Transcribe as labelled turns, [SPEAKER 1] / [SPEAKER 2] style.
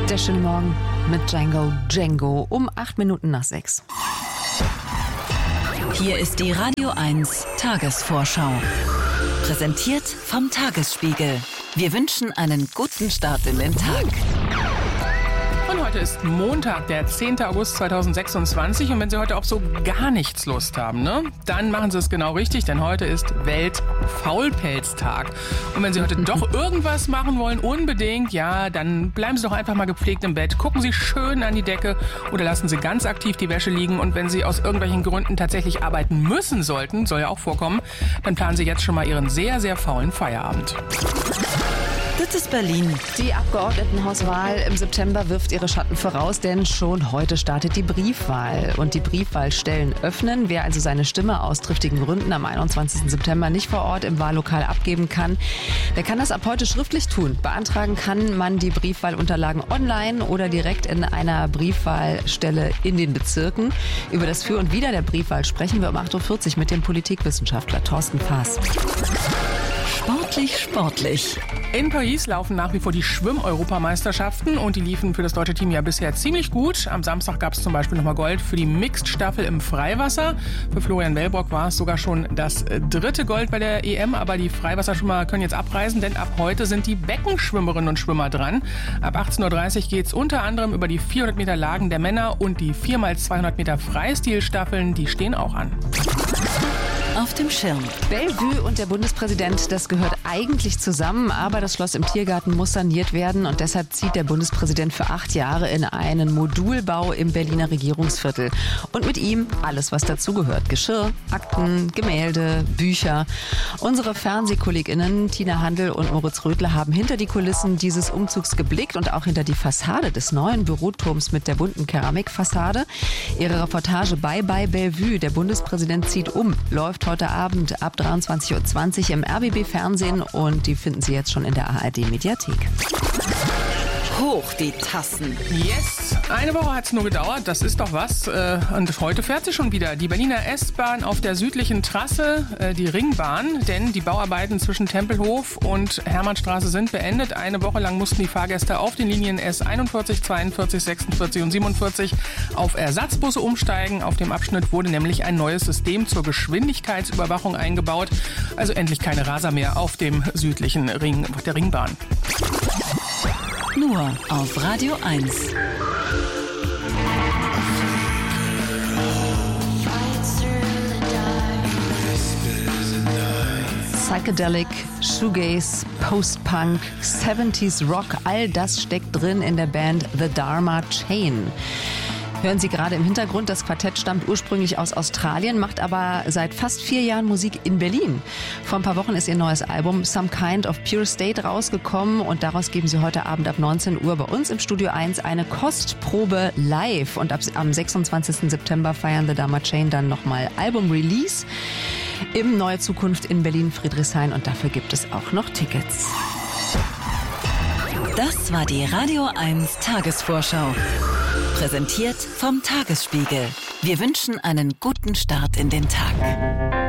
[SPEAKER 1] Der schöne Morgen mit Django um 6:08.
[SPEAKER 2] Hier ist die Radio 1 Tagesvorschau. Präsentiert vom Tagesspiegel. Wir wünschen einen guten Start in den Tag.
[SPEAKER 3] Und heute ist Montag, der 10. August 2026. Und wenn Sie heute auch so gar nichts Lust haben, dann machen Sie es genau richtig, denn heute ist Welt-Faulpelztag. Und wenn Sie heute doch irgendwas machen wollen, unbedingt, dann bleiben Sie doch einfach mal gepflegt im Bett. Gucken Sie schön an die Decke oder lassen Sie ganz aktiv die Wäsche liegen. Und wenn Sie aus irgendwelchen Gründen tatsächlich arbeiten müssen sollten, soll ja auch vorkommen, dann planen Sie jetzt schon mal Ihren sehr, sehr faulen Feierabend.
[SPEAKER 2] Das ist Berlin.
[SPEAKER 1] Die Abgeordnetenhauswahl im September wirft ihre Schatten voraus, denn schon heute startet die Briefwahl. Und die Briefwahlstellen öffnen. Wer also seine Stimme aus triftigen Gründen am 21. September nicht vor Ort im Wahllokal abgeben kann, der kann das ab heute schriftlich tun. Beantragen kann man die Briefwahlunterlagen online oder direkt in einer Briefwahlstelle in den Bezirken. Über das Für und Wider der Briefwahl sprechen wir um 8:40 Uhr mit dem Politikwissenschaftler Thorsten Faas.
[SPEAKER 2] Sportlich.
[SPEAKER 3] In Paris laufen nach wie vor die Schwimm-Europameisterschaften und die liefen für das deutsche Team ja bisher ziemlich gut. Am Samstag gab es zum Beispiel nochmal Gold für die Mixed-Staffel im Freiwasser. Für Florian Wellbrock war es sogar schon das 3. Gold bei der EM, aber die Freiwasserschwimmer können jetzt abreisen, denn ab heute sind die Beckenschwimmerinnen und Schwimmer dran. Ab 18:30 Uhr geht es unter anderem über die 400 Meter Lagen der Männer und die 4x200 Meter Freistilstaffeln, die stehen auch an.
[SPEAKER 2] Auf dem Schirm.
[SPEAKER 1] Bellevue und der Bundespräsident, das gehört eigentlich zusammen, aber das Schloss im Tiergarten muss saniert werden und deshalb zieht der Bundespräsident für 8 Jahre in einen Modulbau im Berliner Regierungsviertel. Und mit ihm alles, was dazugehört. Geschirr, Akten, Gemälde, Bücher. Unsere FernsehkollegInnen Tina Handel und Moritz Rödler haben hinter die Kulissen dieses Umzugs geblickt und auch hinter die Fassade des neuen Büroturms mit der bunten Keramikfassade. Ihre Reportage bei Bellevue, der Bundespräsident zieht um, läuft heute Abend ab 23:20 Uhr im RBB-Fernsehen und die finden Sie jetzt schon in der ARD-Mediathek.
[SPEAKER 2] Hoch die Tassen.
[SPEAKER 3] Yes! Eine Woche hat es nur gedauert, das ist doch was. Und heute fährt sie schon wieder. Die Berliner S-Bahn auf der südlichen Trasse, die Ringbahn, denn die Bauarbeiten zwischen Tempelhof und Hermannstraße sind beendet. Eine Woche lang mussten die Fahrgäste auf den Linien S41, 42, 46 und 47 auf Ersatzbusse umsteigen. Auf dem Abschnitt wurde nämlich ein neues System zur Geschwindigkeitsüberwachung eingebaut. Also endlich keine Raser mehr auf dem südlichen Ring der Ringbahn.
[SPEAKER 2] Nur auf Radio 1.
[SPEAKER 1] Psychedelic, Shoegaze, Post-Punk, 70s Rock, all das steckt drin in der Band The Dharma Chain. Hören Sie gerade im Hintergrund, das Quartett stammt ursprünglich aus Australien, macht aber seit fast 4 Jahren Musik in Berlin. Vor ein paar Wochen ist ihr neues Album Some Kind of Pure State rausgekommen und daraus geben Sie heute Abend ab 19 Uhr bei uns im Studio 1 eine Kostprobe live. Und am 26. September feiern The Dharma Chain dann nochmal Album-Release im Neue Zukunft in Berlin-Friedrichshain und dafür gibt es auch noch Tickets.
[SPEAKER 2] Das war die Radio 1 Tagesvorschau. Präsentiert vom Tagesspiegel. Wir wünschen einen guten Start in den Tag.